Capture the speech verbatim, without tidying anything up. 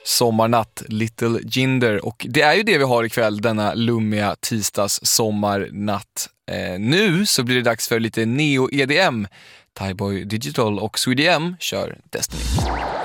Sommarnatt, Little Jinder. Och det är ju det vi har ikväll, denna lummiga tisdags sommarnatt. Eh, nu så blir det dags för lite neo-E D M. Thaiboy Digital och Sweden kör Destiny.